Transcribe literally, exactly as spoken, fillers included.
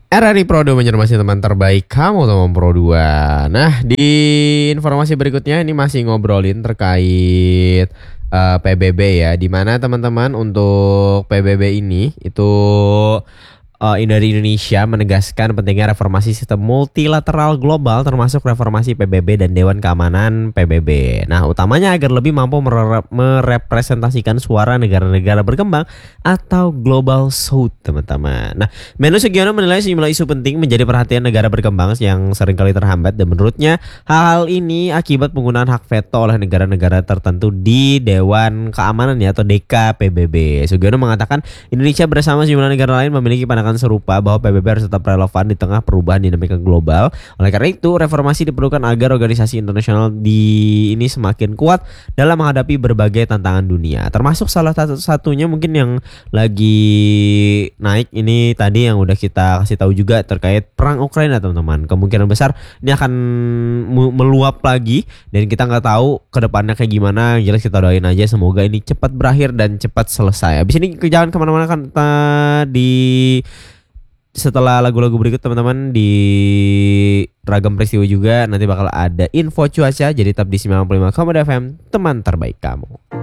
R R I Pro dua menyormasi teman terbaik kamu teman Pro dua. Nah, di informasi berikutnya ini masih ngobrolin terkait uh, P B B ya, di mana teman-teman untuk P B B ini itu uh, dari Indonesia menegaskan pentingnya reformasi sistem multilateral global termasuk reformasi P B B dan Dewan Keamanan P B B. Nah, utamanya agar lebih mampu mere- merepresentasikan suara negara-negara berkembang atau Global South, teman-teman. Nah, Menlu Sugiono menilai sejumlah isu penting menjadi perhatian negara berkembang yang seringkali terhambat dan menurutnya hal ini akibat penggunaan hak veto oleh negara-negara tertentu di Dewan Keamanan ya atau D K P B B. Sugiono mengatakan Indonesia bersama sejumlah negara lain memiliki pandangan serupa bahwa P B B harus tetap relevan di tengah perubahan dinamika global. Oleh karena itu, reformasi diperlukan agar organisasi internasional di ini semakin kuat dalam menghadapi berbagai tantangan dunia. Termasuk salah satu-satunya mungkin yang lagi naik ini tadi yang udah kita kasih tahu juga terkait perang Ukraina, teman-teman. Kemungkinan besar ini akan meluap lagi dan kita nggak tahu kedepannya kayak gimana. Jelas kita doain aja semoga ini cepat berakhir dan cepat selesai. Habis ini jangan kemana-mana kan di setelah lagu-lagu berikut teman-teman di Ragam Peristiwa juga nanti bakal ada info cuaca, jadi tetap di sembilan puluh lima koma dua F M teman terbaik kamu.